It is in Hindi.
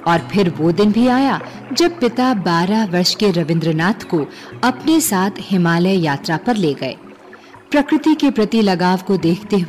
और फिर वो दिन भी आया जब पिता 12 वर्ष के रविंद्रनाथ को अपने साथ हिमालय यात्रा पर ले गए। प्रकृति के प्रति लगाव को देखते